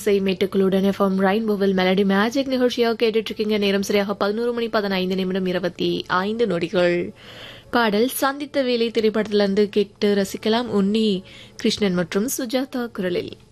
இசை மேட்டுக்களுடன் எஃப்எம் ரெயின்போவில் melody magic நிகழ்ச்சியாக கேட்டுட்டு இருக்கீங்க. நேரம் சரியாக 11:15 பாடல் சந்தித்த வேலை திரைப்படத்திலிருந்து கேட்டு ரசிக்கலாம். உன்னி கிருஷ்ணன் மற்றும் சுஜாதா குரலில்.